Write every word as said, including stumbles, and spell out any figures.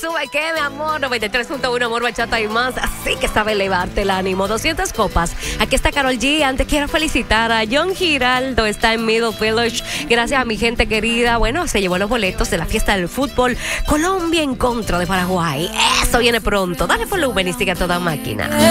sube que, mi amor. noventa y tres punto uno, amor, bachata y más. Así que sabe elevarte el ánimo. doscientas copas. Aquí está Karol G. Antes quiero felicitar a John Giraldo. Está en Middle Village. Gracias a mi gente querida. Bueno, se llevó los boletos de la fiesta del fútbol. Colombia en contra de Paraguay. Eso viene pronto. Dale volumen y sigue a toda máquina.